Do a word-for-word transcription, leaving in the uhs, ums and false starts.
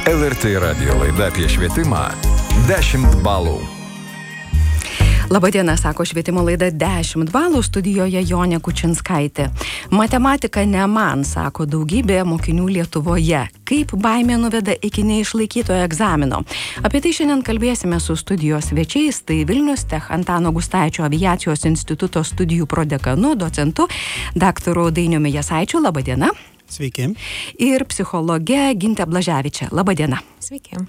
L R T radijo laida apie švietimą dešimt balų. Labadiena, sako švietimo laida dešimt balų, studijoje Jonė Kučinskaitė. Matematika ne man, sako daugybė mokinių Lietuvoje. Kaip baimė nuveda iki neišlaikytojo egzamino? Apie tai šiandien kalbėsime su studijos svečiais. Tai Vilnius Tech Antano Gustaičio aviacijos instituto studijų prodekanu, docentu, daktaru Dainiumi Jasaičiu. Labadiena. Sveiki. Ir psichologe Ginte Blaževiče. Labadiena. Sveiki.